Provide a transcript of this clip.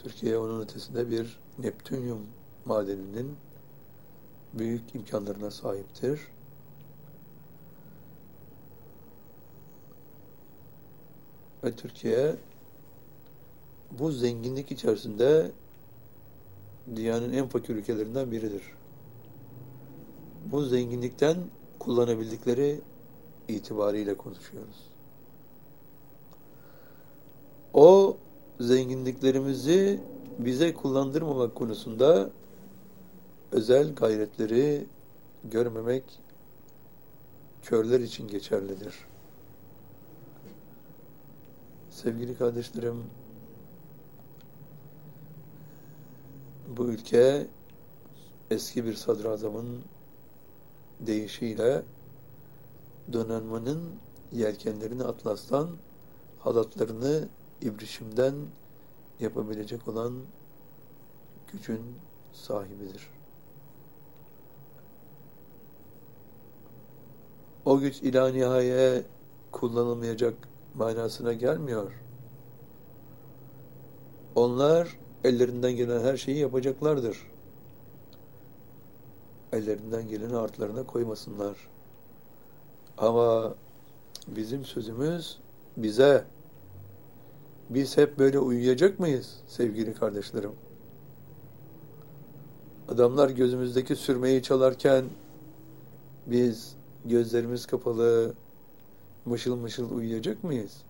Türkiye onun ötesinde bir Neptünyum madeninin büyük imkanlarına sahiptir. Ve Türkiye bu zenginlik içerisinde dünyanın en fakir ülkelerinden biridir. Bu zenginlikten kullanabildikleri itibariyle konuşuyoruz. O zenginliklerimizi bize kullandırmamak konusunda özel gayretleri görmemek körler için geçerlidir. Sevgili kardeşlerim, bu ülke eski bir sadrazamın deyişiyle donanmanın yelkenlerini atlastan, halatlarını ibrişimden yapabilecek olan gücün sahibidir. O güç ilanihaya kullanılmayacak manasına gelmiyor. Onlar ellerinden gelen her şeyi yapacaklardır. Ellerinden geleni artlarına koymasınlar. Ama bizim sözümüz bize. Biz hep böyle uyuyacak mıyız sevgili kardeşlerim? Adamlar gözümüzdeki sürmeyi çalarken biz gözlerimiz kapalı mışıl mışıl uyuyacak mıyız?